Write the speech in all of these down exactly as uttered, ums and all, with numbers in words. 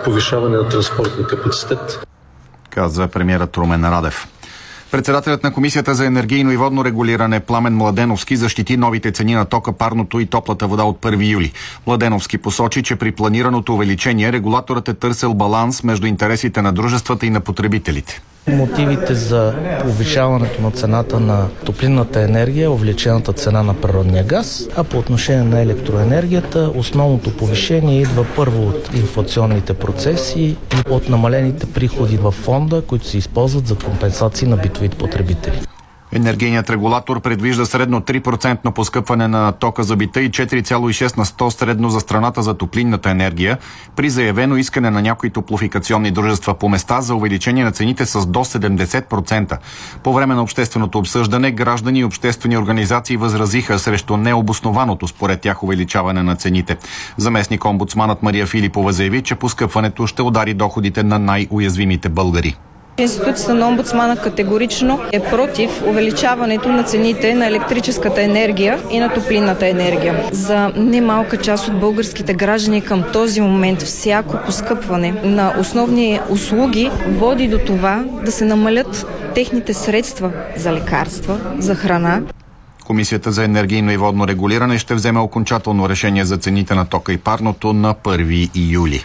повишаване на транспортния капацитет, каза премиерът Румен Радев. Председателят на Комисията за енергийно и водно регулиране Пламен Младеновски защити новите цени на тока, парното и топлата вода от първи юли. Младеновски посочи, че при планираното увеличение регулаторът е търсил баланс между интересите на дружествата и на потребителите. Мотивите за повишаването на цената на топлинната енергия е увеличената цена на природния газ, а по отношение на електроенергията основното повишение идва първо от инфлационните процеси и от намалените приходи във фонда, които се използват за компенсации на битовите потребители. Енергийният регулатор предвижда средно три процента поскъпване на тока за бита и четири цяло и шест на сто средно за страната за топлинната енергия, при заявено искане на някои топлофикационни дружества по места за увеличение на цените с до седемдесет процента. По време на общественото обсъждане граждани и обществени организации възразиха срещу необоснованото според тях увеличаване на цените. Заместник омбудсманът Мария Филипова заяви, че поскъпването ще удари доходите на най-уязвимите българи. Институцията на омбудсмана категорично е против увеличаването на цените на електрическата енергия и на топлинната енергия. За немалка част от българските граждани към този момент всяко поскъпване на основни услуги води до това да се намалят техните средства за лекарства, за храна. Комисията за енергийно и водно регулиране ще вземе окончателно решение за цените на тока и парното на първи юли.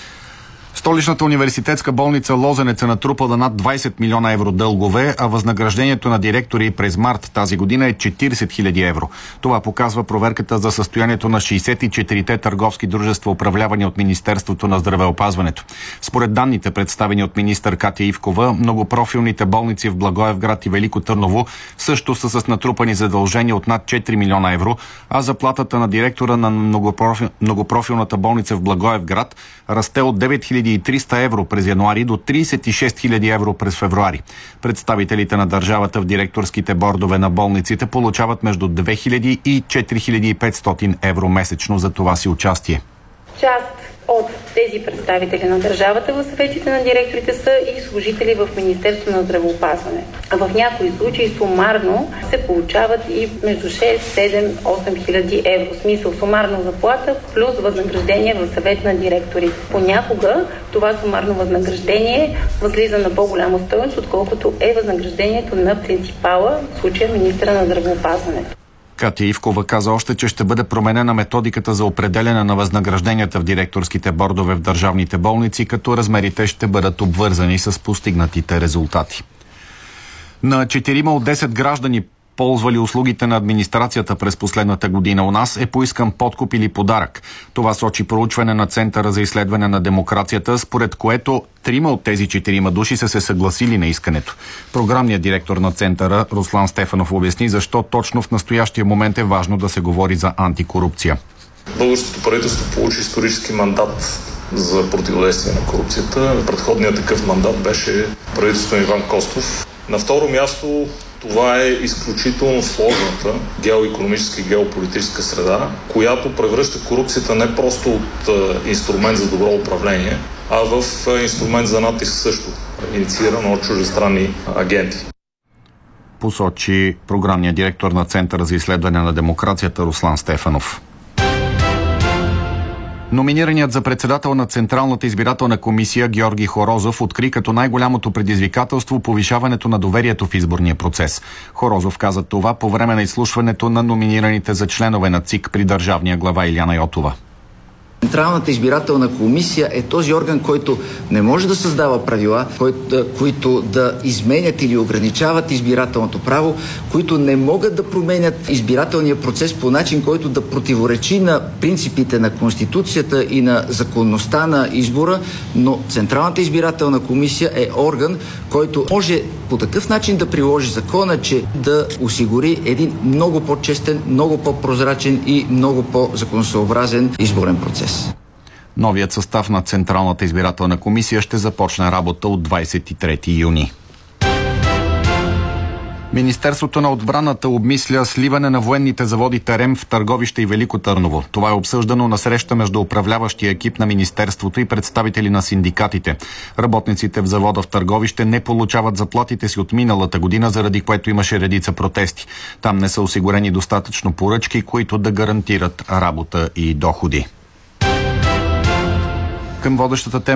Столичната университетска болница Лозенец е натрупала над двайсет милиона евро дългове, а възнаграждението на директори през март тази година е четирийсет хиляди евро. Това показва проверката за състоянието на шейсет и четирите търговски дружества, управлявани от Министерството на здравеопазването. Според данните, представени от министър Катя Ивкова, многопрофилните болници в Благоевград и Велико Търново също са с натрупани задължения от над четири милиона евро, а заплатата на директора на многопрофил... многопрофилната болница в Благоевград расте от девет хиляди и триста евро през януари до трийсет и шест хиляди евро през февруари. Представителите на държавата в директорските бордове на болниците получават между две хиляди и четири хиляди и петстотин евро месечно за това си участие. Част от тези представители на държавата в съветите на директорите са и служители в Министерството на здравеопазване. А в някои случаи сумарно се получават и между шест, седем, осем хиляди евро. В смисъл сумарна заплата плюс възнаграждение в съвет на директорите. Понякога това сумарно възнаграждение възлиза на по-голяма стойност, отколкото е възнаграждението на принципала, в случая министра на здравеопазването. Катя Ивкова каза още, че ще бъде променена методиката за определяне на възнагражденията в директорските бордове в държавните болници, като размерите ще бъдат обвързани с постигнатите резултати. На четирима от десет граждани, ползвали услугите на администрацията през последната година у нас, е поискан подкуп или подарък. Това сочи проучване на Центъра за изследване на демокрацията, според което трима от тези четирима души са се съгласили на искането. Програмният директор на Центъра Руслан Стефанов обясни защо точно в настоящия момент е важно да се говори за антикорупция. Българското правителство получи исторически мандат за противодействие на корупцията. Предходният такъв мандат беше правителството на Иван Костов. На второ място, това е изключително сложната геоикономическа и геополитическа среда, която превръща корупцията не просто от инструмент за добро управление, а в инструмент за натиск също, иницииран от чуждестранни агенти. Посочи програмният директор на Центъра за изследване на демокрацията Руслан Стефанов. Номинираният за председател на Централната избирателна комисия Георги Хорозов откри като най-голямото предизвикателство повишаването на доверието в изборния процес. Хорозов каза това по време на изслушването на номинираните за членове на ЦИК при държавния глава Илияна Йотова. Централната избирателна комисия е този орган, който не може да създава правила, които, които да изменят или ограничават избирателното право, които не могат да променят избирателния процес по начин, който да противоречи на принципите на Конституцията и на законността на избора, но Централната избирателна комисия е орган, който може по такъв начин да приложи закона, че да осигури един много по-честен, много по-прозрачен и много по-законосъобразен изборен процес. Новият състав на Централната избирателна комисия ще започне работа от двадесет и трети юни. Министерството на отбраната обмисля сливане на военните заводи Терем в Търговище и Велико Търново. Това е обсъждано на среща между управляващия екип на Министерството и представители на синдикатите. Работниците в завода в Търговище не получават заплатите си от миналата година, заради което имаше редица протести. Там не са осигурени достатъчно поръчки, които да гарантират работа и доходи. Към водещата тема